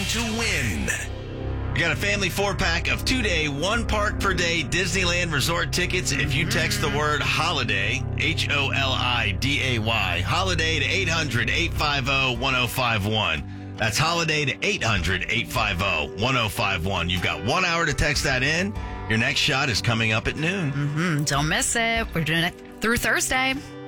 to win. You got a family 4-pack of 2-day, 1-park-per-day Disneyland resort tickets if you text the word HOLIDAY, HOLIDAY, HOLIDAY to 800-850-1051. That's HOLIDAY to 800-850-1051. You've got 1 hour to text that in. Your next shot is coming up at noon. Don't miss it. We're doing it through Thursday.